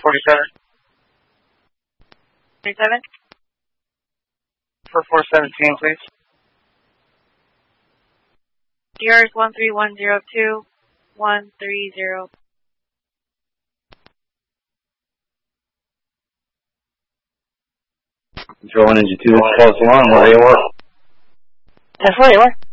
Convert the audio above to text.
47. 37? For 417, please. Yours 13102 130. Control Ninja 2, this calls along, where do you work? That's where you were.